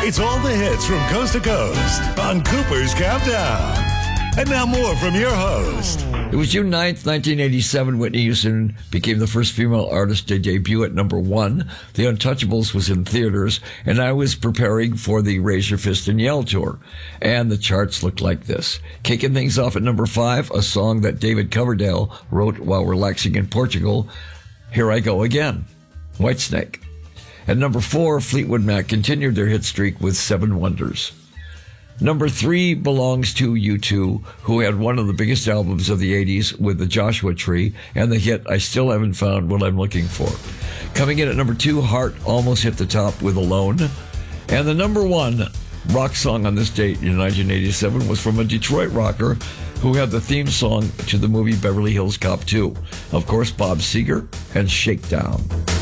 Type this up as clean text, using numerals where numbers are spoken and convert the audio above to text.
It's all the hits from coast to coast on Cooper's Countdown. And now more from your host. It was June 9th, 1987. Whitney Houston became the first female artist to debut at number 1. The Untouchables was in theaters, and I was preparing for the Raise Your Fist and Yell tour. And the charts looked like this. Kicking things off at number 5, a song that David Coverdale wrote while relaxing in Portugal, Here I Go Again, Whitesnake. At number 4, Fleetwood Mac continued their hit streak with Seven Wonders. Number 3 belongs to U2, who had one of the biggest albums of the 80s with the Joshua Tree and the hit I Still Haven't Found What I'm Looking For. Coming in at number 2, Heart almost hit the top with Alone. And the number 1 rock song on this date in 1987 was from a Detroit rocker who had the theme song to the movie Beverly Hills Cop 2. Of course, Bob Seger and Shakedown.